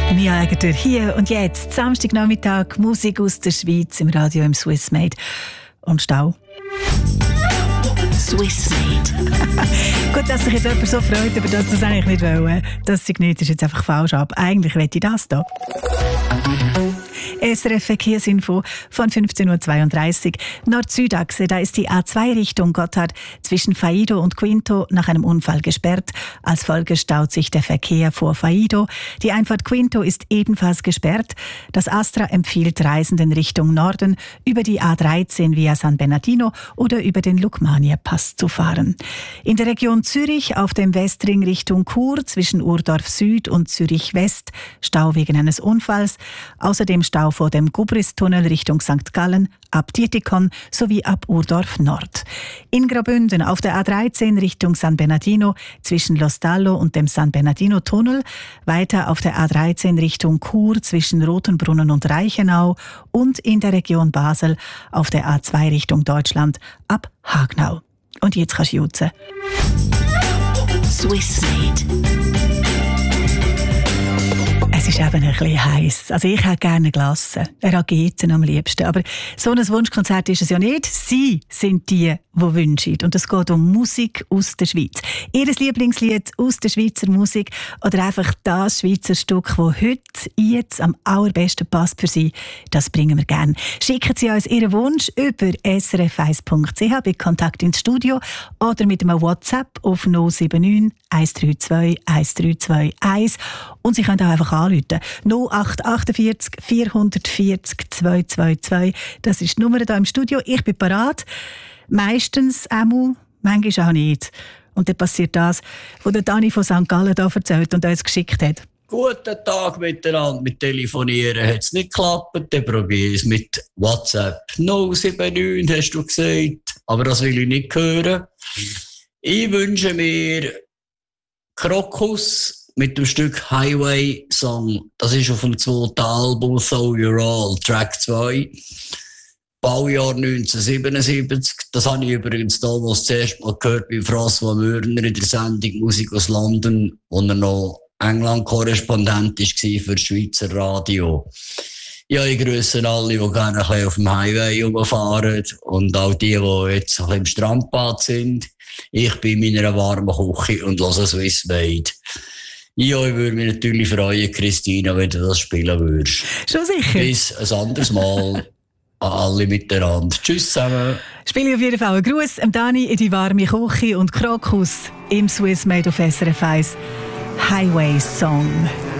Mia Egger hier und jetzt, Samstagnachmittag, Musik aus der Schweiz im Radio im Swissmade. Und Stau. Swissmade. Gut, dass sich jetzt jemand so freut, aber das eigentlich nicht wollen. Das Signal ist jetzt einfach falsch ab. Eigentlich möchte ich das hier. SRF Verkehrsinfo von 15.32 Uhr. Nord-Südachse, da ist die A2 Richtung Gotthard zwischen Faido und Quinto nach einem Unfall gesperrt. Als Folge staut sich der Verkehr vor Faido. Die Einfahrt Quinto ist ebenfalls gesperrt. Das Astra empfiehlt Reisenden Richtung Norden über die A13 via San Bernardino oder über den Lukmania-Pass zu fahren. In der Region Zürich auf dem Westring Richtung Chur zwischen Urdorf Süd und Zürich West Stau wegen eines Unfalls. Außerdem Stau vor dem Gubristunnel Richtung St. Gallen, ab Dietikon sowie ab Urdorf Nord. In Graubünden auf der A13 Richtung San Bernardino zwischen Lostallo und dem San Bernardino Tunnel, weiter auf der A13 Richtung Chur zwischen Rotenbrunnen und Reichenau und in der Region Basel auf der A2 Richtung Deutschland ab Hagnau. Und jetzt kannst du jutzen. Swissmade. Es ist eben ein bisschen heiß. Also ich hätte gerne Glasse, Rageten am liebsten. Aber so ein Wunschkonzert ist es ja nicht. Sie sind die wünschen. Und es geht um Musik aus der Schweiz. Ihr Lieblingslied aus der Schweizer Musik oder einfach das Schweizer Stück, das heute jetzt am allerbesten passt für Sie, das bringen wir gerne. Schicken Sie uns Ihren Wunsch über srf1.ch bei Kontakt ins Studio oder mit einem WhatsApp auf 079 132 1321 und Sie können auch einfach anrufen. 0848 440 222. Das ist die Nummer hier im Studio. Ich bin parat. Meistens einmal, manchmal auch nicht. Und dann passiert das, was der Dani von St. Gallen hier erzählt und uns geschickt hat. Guten Tag miteinander. Mit Telefonieren hat es nicht geklappt. Dann probiere ich es mit WhatsApp. 079 hast du gesagt. Aber das will ich nicht hören. Ich wünsche mir Krokus mit dem Stück Highway Song. Das ist auf dem zweiten Album So You're All, Track 2. Baujahr 1977. Das habe ich übrigens damals zuerst mal gehört bei François Mürner in der Sendung Musik aus London, wo er noch England-Korrespondent war für das Schweizer Radio. Ja, ich grüße alle, die gerne ein bisschen auf dem Highway rumfahren und auch die jetzt ein bisschen im Strandbad sind. Ich bin in meiner warmen Küche und höre Swissmade. Ja, ich würde mich natürlich freuen, Christina, wenn du das spielen würdest. Schon sicher. Bis ein anderes Mal an alle miteinander. Tschüss zusammen. Spiele auf jeden Fall einen Gruß an Dani in die warme Küche und Krokus im Swissmade auf SRF 1 Highway Song.